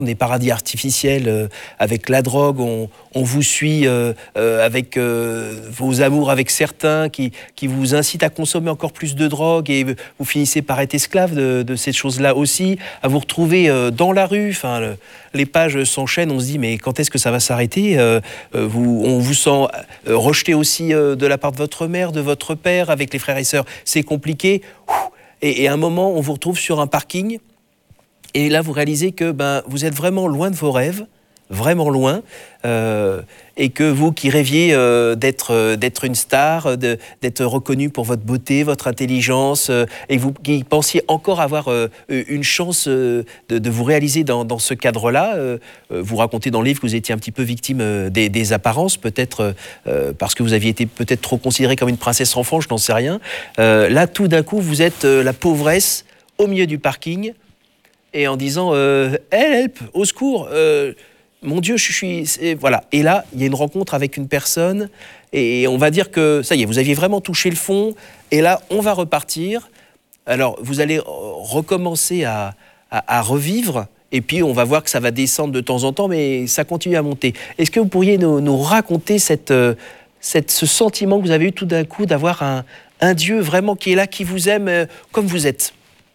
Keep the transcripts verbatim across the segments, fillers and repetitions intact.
des paradis artificiels euh, avec la drogue, on, on vous suit euh, euh, avec euh, vos amours avec certains qui, qui vous incitent à consommer encore plus de drogue et vous finissez par être esclave de, de ces choses-là aussi, à vous retrouver euh, dans la rue. Enfin, le, les pages s'enchaînent, on se dit mais quand est-ce que ça va s'arrêter euh, euh, vous, on vous sent euh, rejeté aussi euh, de la part de votre mère, de votre père, avec les frères et sœurs, c'est compliqué. Et, et à un moment, on vous retrouve sur un parking. Et là, vous réalisez que ben, vous êtes vraiment loin de vos rêves, vraiment loin, euh, et que vous qui rêviez euh, d'être, euh, d'être une star, de, d'être reconnu pour votre beauté, votre intelligence, euh, et vous qui pensiez encore avoir euh, une chance euh, de, de vous réaliser dans, dans ce cadre-là, euh, vous racontez dans le livre que vous étiez un petit peu victime euh, des, des apparences, peut-être euh, parce que vous aviez été peut-être trop considérée comme une princesse enfant, je n'en sais rien. Euh, là, tout d'un coup, vous êtes euh, la pauvresse au milieu du parking, et en disant euh, « help, au secours, euh, mon Dieu, je suis... » Voilà. Et là, il y a une rencontre avec une personne et on va dire que, ça y est, vous aviez vraiment touché le fond et là, on va repartir. Alors, vous allez recommencer à, à, à revivre et puis on va voir que ça va descendre de temps en temps, mais ça continue à monter. Est-ce que vous pourriez nous, nous raconter cette, cette, ce sentiment que vous avez eu tout d'un coup d'avoir un, un Dieu vraiment qui est là, qui vous aime euh, comme vous êtes ?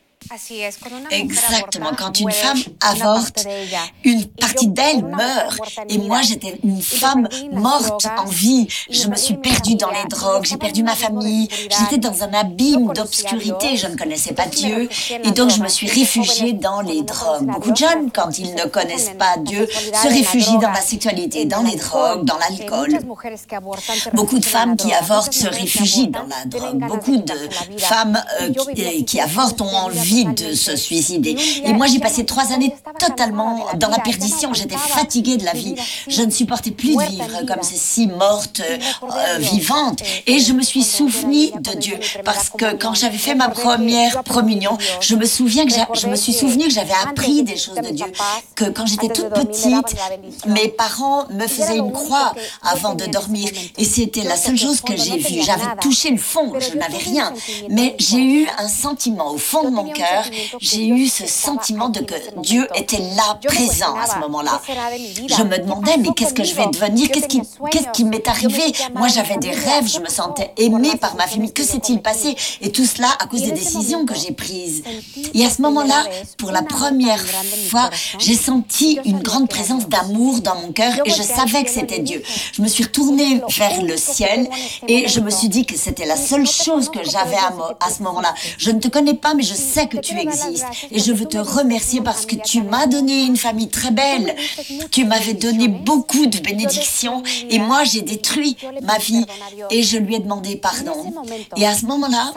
Exactement, quand une femme avorte, une partie d'elle meurt. Et moi, j'étais une femme morte en vie. Je me suis perdue dans les drogues, j'ai perdu ma famille. J'étais dans un abîme d'obscurité, je ne connaissais pas Dieu. Et donc, je me suis réfugiée dans les drogues. Beaucoup de jeunes, quand ils ne connaissent pas Dieu, se réfugient dans la sexualité, dans les drogues, dans l'alcool. Beaucoup de femmes qui avortent se réfugient dans la drogue. Beaucoup de femmes euh, qui, qui avortent ont envie de se suicider. Et moi, j'ai passé trois années totalement dans la perdition. J'étais fatiguée de la vie. Je ne supportais plus de vivre comme ceci, morte, euh, vivante. Et je me suis souvenue de Dieu. Parce que quand j'avais fait ma première communion, je me souviens que je me suis souvenue que j'avais appris des choses de Dieu. Que quand j'étais toute petite, mes parents me faisaient une croix avant de dormir. Et c'était la seule chose que j'ai vue. J'avais touché le fond, je n'avais rien. Mais j'ai eu un sentiment au fond de mon cœur. J'ai eu ce sentiment de que Dieu était là, présent à ce moment-là. Je me demandais, mais qu'est-ce que je vais devenir? Qu'est-ce qui, qu'est-ce qui m'est arrivé? Moi, j'avais des rêves, je me sentais aimée par ma famille. Que s'est-il passé? Et tout cela à cause des décisions que j'ai prises. Et à ce moment-là, pour la première fois, j'ai senti une grande présence d'amour dans mon cœur et je savais que c'était Dieu. Je me suis retournée vers le ciel et je me suis dit que c'était la seule chose que j'avais à, à ce moment-là. Je ne te connais pas, mais je sais que tu existes. Et je veux te remercier parce que tu m'as donné une famille très belle. Tu m'avais donné beaucoup de bénédictions et moi, j'ai détruit ma vie et je lui ai demandé pardon. Et à ce moment-là,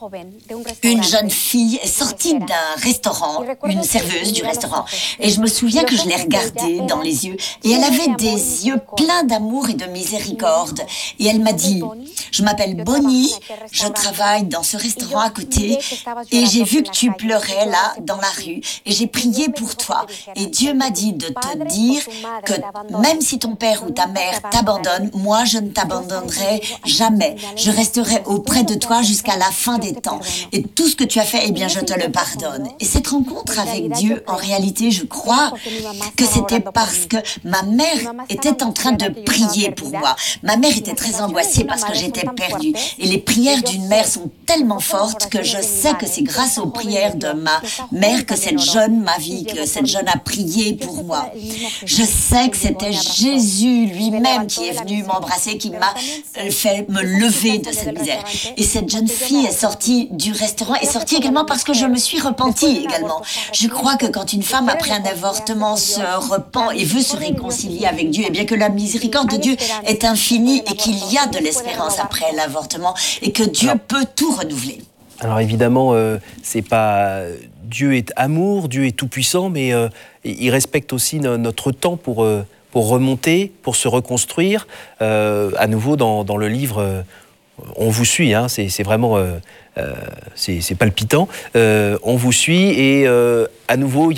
une jeune fille est sortie d'un restaurant, une serveuse du restaurant. Et je me souviens que je l'ai regardée dans les yeux et elle avait des yeux pleins d'amour et de miséricorde. Et elle m'a dit, je m'appelle Bonnie, je travaille dans ce restaurant à côté et j'ai vu que tu pleurais là dans la rue et j'ai prié pour toi. Et Dieu m'a dit de te dire que même si ton père ou ta mère t'abandonne, moi je ne t'abandonnerai jamais. Je resterai auprès de toi jusqu'à la fin des temps. Et tout ce que tu as fait, eh bien je te le pardonne. Et cette rencontre avec Dieu, en réalité, je crois que c'était parce que ma mère était en train de prier pour moi. Ma mère était très angoissée parce que j'étais perdue. Et les prières d'une mère sont tellement fortes que je sais que c'est grâce aux prières de ma mère que cette jeune m'a vie, que cette jeune a prié pour moi. Je sais que c'était Jésus lui-même qui est venu m'embrasser, qui m'a fait me lever de cette misère. Et cette jeune fille est sortie du restaurant, est sortie également parce que je me suis repentie également. Je crois que quand une femme après un avortement se repent et veut se réconcilier avec Dieu, et bien que la miséricorde de Dieu est infinie et qu'il y a de l'espérance après l'avortement et que Dieu peut tout renouveler. Alors évidemment, euh, c'est pas Dieu est amour, Dieu est tout puissant, mais euh, il respecte aussi no- notre temps pour euh, pour remonter, pour se reconstruire. Euh, à nouveau dans, dans le livre, euh, on vous suit, hein, c'est, c'est vraiment euh, euh, c'est, c'est palpitant. Euh, on vous suit et euh, à nouveau il y a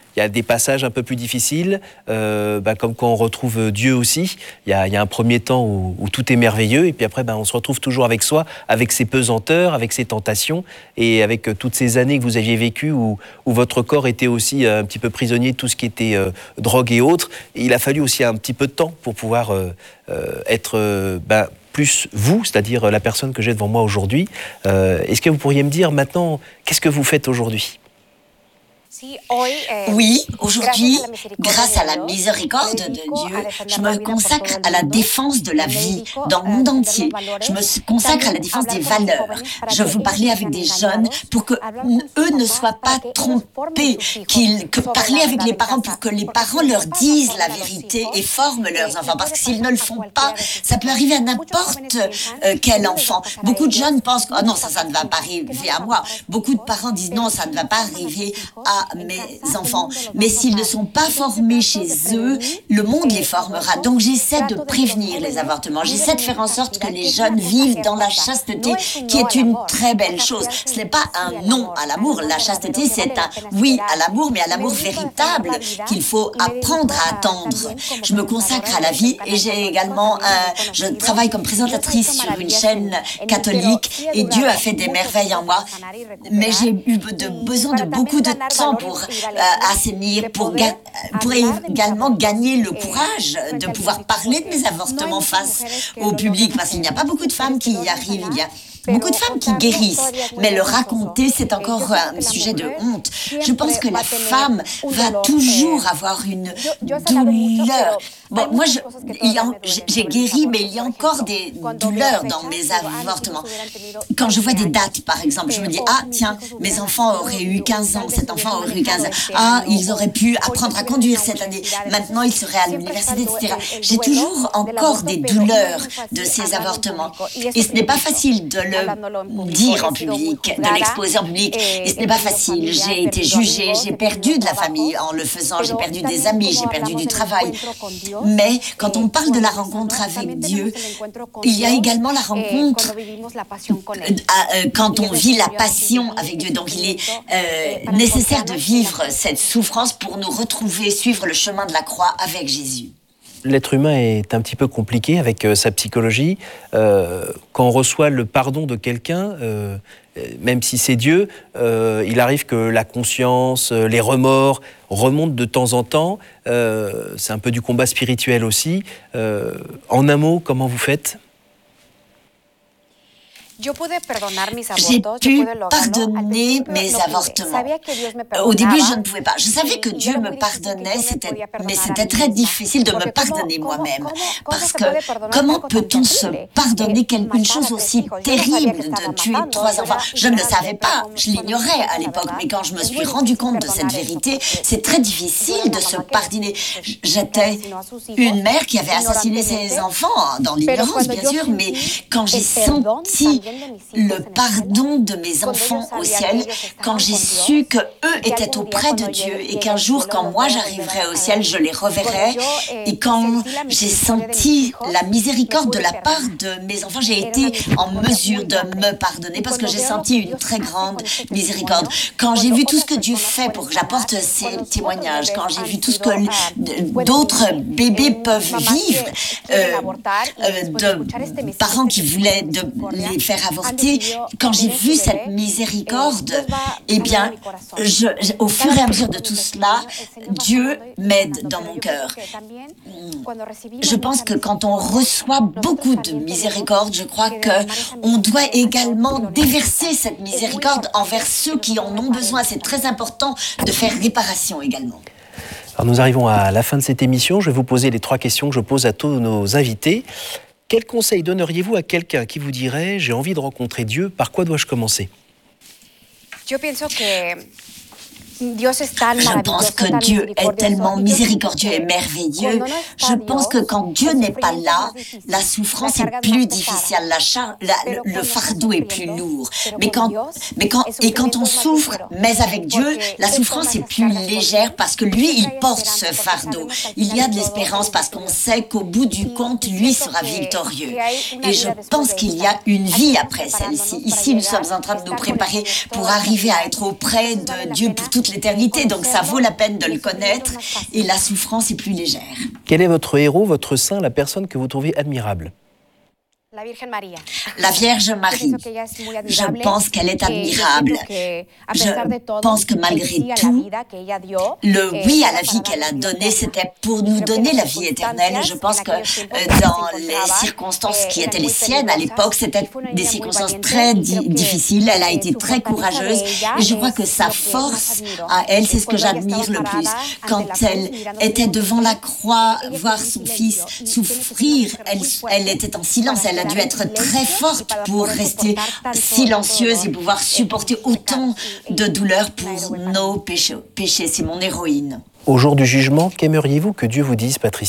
il y a des passages un peu plus difficiles, euh, bah, comme quand on retrouve Dieu aussi. Il y a, il y a un premier temps où, où tout est merveilleux, et puis après, bah, on se retrouve toujours avec soi, avec ses pesanteurs, avec ses tentations, et avec euh, toutes ces années que vous aviez vécues où, où votre corps était aussi euh, un petit peu prisonnier de tout ce qui était euh, drogue et autres. Et il a fallu aussi un petit peu de temps pour pouvoir euh, euh, être euh, bah, plus vous, c'est-à-dire la personne que j'ai devant moi aujourd'hui. Euh, est-ce que vous pourriez me dire maintenant, qu'est-ce que vous faites aujourd'hui ? Oui, aujourd'hui, grâce à la miséricorde de Dieu, je me consacre à la défense de la vie dans le monde entier. Je me consacre à la défense des valeurs. Je veux parler avec des jeunes pour que eux ne soient pas trompés, qu'ils que parler avec les parents pour que les parents leur disent la vérité et forment leurs enfants. Parce que s'ils ne le font pas, ça peut arriver à n'importe euh, quel enfant. Beaucoup de jeunes pensent que oh non, ça, ça ne va pas arriver à moi. Beaucoup de parents disent non, ça ne va pas arriver à mes enfants. Mais s'ils ne sont pas formés chez eux, le monde les formera. Donc j'essaie de prévenir les avortements. J'essaie de faire en sorte que les jeunes vivent dans la chasteté, qui est une très belle chose. Ce n'est pas un non à l'amour. La chasteté, c'est un oui à l'amour, mais à l'amour véritable qu'il faut apprendre à attendre. Je me consacre à la vie et j'ai également un... Je travaille comme présentatrice sur une chaîne catholique et Dieu a fait des merveilles en moi. Mais j'ai eu de, besoin de beaucoup de temps pour euh, assainir, pour, ga pour également gagner le courage de pouvoir parler de mes avortements face au public, parce qu'il n'y a pas beaucoup de femmes qui y arrivent. Il y a beaucoup de femmes qui guérissent, mais le raconter, c'est encore un sujet de honte. Je pense que la femme va toujours avoir une douleur. Bon, moi, j'ai guéri, mais il y a encore des douleurs dans mes avortements. Quand je vois des dates, par exemple, je me dis, ah, tiens, mes enfants auraient eu quinze ans, cet enfant aurait eu quinze ans. Ah, ils auraient pu apprendre à conduire cette année. Maintenant, ils seraient à l'université, et cetera. J'ai toujours encore des douleurs de ces avortements. Et ce n'est pas facile de le dire en public, de l'exposer en public. Et ce n'est pas facile. J'ai été jugée, j'ai perdu de la famille en le faisant, j'ai perdu des amis, j'ai perdu du travail. Mais quand on parle de la rencontre avec Dieu, il y a également la rencontre quand on vit la passion avec Dieu. Donc il est euh, nécessaire de vivre cette souffrance pour nous retrouver, suivre le chemin de la croix avec Jésus. L'être humain est un petit peu compliqué avec euh, sa psychologie. Euh, quand on reçoit le pardon de quelqu'un, euh, même si c'est Dieu, euh, il arrive que la conscience, euh, les remords remontent de temps en temps. Euh, c'est un peu du combat spirituel aussi. Euh, en un mot, comment vous faites ? J'ai pu pardonner mes avortements. Au début, je ne pouvais pas. Je savais que Dieu me pardonnait, mais c'était très difficile de me pardonner moi-même. Parce que comment peut-on se pardonner une chose aussi terrible de tuer trois enfants? Je ne le savais pas, je l'ignorais à l'époque, mais quand je me suis rendu compte de cette vérité, c'est très difficile de se pardonner. J'étais une mère qui avait assassiné ses enfants, dans l'ignorance bien sûr, mais quand j'ai senti le pardon de mes enfants au ciel, quand j'ai su que eux étaient auprès de Dieu et qu'un jour, quand moi j'arriverai au ciel, je les reverrai, et quand j'ai senti la miséricorde de la part de mes enfants, j'ai été en mesure de me pardonner parce que j'ai senti une très grande miséricorde. Quand j'ai vu tout ce que Dieu fait pour que j'apporte ces témoignages, quand j'ai vu tout ce que d'autres bébés peuvent vivre, euh, euh, de parents qui voulaient de les faire avorter, quand j'ai vu cette miséricorde, eh bien, je, au fur et à mesure de tout cela, Dieu m'aide dans mon cœur. Je pense que quand on reçoit beaucoup de miséricorde, je crois qu'on doit également déverser cette miséricorde envers ceux qui en ont besoin. C'est très important de faire réparation également. Alors nous arrivons à la fin de cette émission. Je vais vous poser les trois questions que je pose à tous nos invités. Quel conseil donneriez-vous à quelqu'un qui vous dirait « J'ai envie de rencontrer Dieu, par quoi dois-je commencer ?» Je pense que Dieu est tellement miséricordieux et merveilleux. Je pense que quand Dieu n'est pas là, la souffrance est plus difficile, la char, la, le, le fardeau est plus lourd. Mais quand, mais quand, et quand on souffre, mais avec Dieu, la souffrance est plus légère parce que lui, il porte ce fardeau. Il y a de l'espérance parce qu'on sait qu'au bout du compte, lui sera victorieux. Et je pense qu'il y a une vie après celle-ci. Ici, nous sommes en train de nous préparer pour arriver à être auprès de Dieu pour toute l'éternité, donc ça vaut la peine de le connaître et la souffrance est plus légère. Quel est votre héros, votre saint, la personne que vous trouvez admirable ? La Vierge Marie, je pense qu'elle est admirable. Je pense que malgré tout, le oui à la vie qu'elle a donné, c'était pour nous donner la vie éternelle. Et je pense que dans les circonstances qui étaient les siennes à l'époque, c'était des circonstances très di difficiles. Elle a été très courageuse et je crois que sa force à elle, c'est ce que j'admire le plus. Quand elle était devant la croix, voir son fils souffrir, elle, elle était en silence. Elle a dû être très forte pour rester silencieuse et pouvoir supporter autant de douleurs pour nos péchés. péchés. C'est mon héroïne. Au jour du jugement, qu'aimeriez-vous que Dieu vous dise, Patricia ?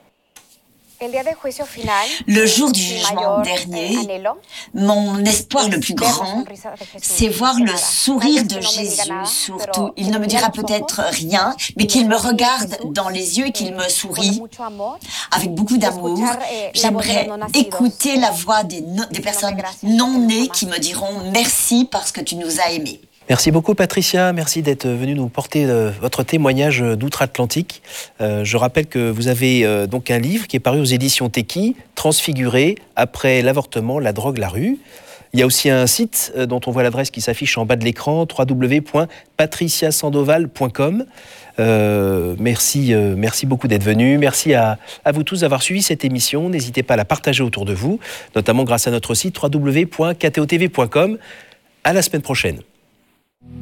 Le jour du jugement dernier, mon espoir le plus grand, c'est voir le sourire de Jésus, surtout. Il ne me dira peut-être rien, mais qu'il me regarde dans les yeux et qu'il me sourit avec beaucoup d'amour. J'aimerais écouter la voix des, no- des personnes non nées qui me diront « Merci parce que tu nous as aimés ». Merci beaucoup Patricia, merci d'être venue nous porter euh, votre témoignage d'outre-Atlantique. Euh, je rappelle que vous avez euh, donc un livre qui est paru aux éditions Teki, Transfiguré, après l'avortement, la drogue, la rue. Il y a aussi un site euh, dont on voit l'adresse qui s'affiche en bas de l'écran, w w w point patricia sandoval point com. Euh, merci, euh, merci beaucoup d'être venu. Merci à, à vous tous d'avoir suivi cette émission. N'hésitez pas à la partager autour de vous, notamment grâce à notre site w w w point k t o t v point com. À la semaine prochaine.